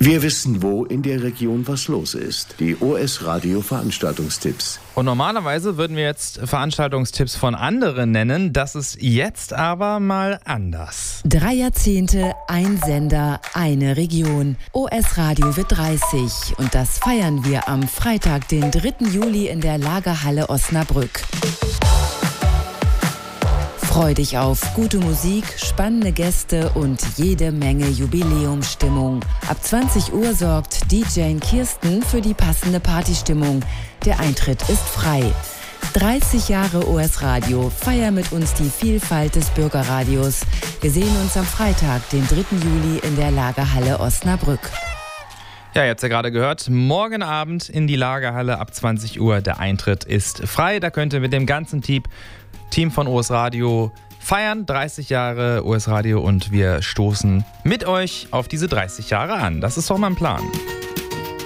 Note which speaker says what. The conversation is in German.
Speaker 1: Wir wissen, wo in der Region was los ist. Die OS Radio Veranstaltungstipps.
Speaker 2: Und normalerweise würden wir jetzt Veranstaltungstipps von anderen nennen. Das ist jetzt aber mal anders.
Speaker 3: 3 Jahrzehnte, ein Sender, eine Region. OS Radio wird 30 und das feiern wir am Freitag, den 3. Juli in der Lagerhalle Osnabrück. Freu dich auf gute Musik, spannende Gäste und jede Menge Jubiläumsstimmung. Ab 20 Uhr sorgt DJ Kirsten für die passende Partystimmung. Der Eintritt ist frei. 30 Jahre OS Radio. Feier mit uns die Vielfalt des Bürgerradios. Wir sehen uns am Freitag, den 3. Juli in der Lagerhalle Osnabrück.
Speaker 2: Ja, ihr habt es ja gerade gehört. Morgen Abend in die Lagerhalle ab 20 Uhr. Der Eintritt ist frei. Da könnt ihr mit dem ganzen Team von OS Radio feiern. 30 Jahre OS Radio und wir stoßen mit euch auf diese 30 Jahre an. Das ist doch mal ein Plan.